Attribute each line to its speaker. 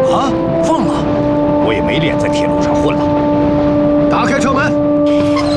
Speaker 1: 啊，放了，我也没脸在铁路上混了。
Speaker 2: 打开车门。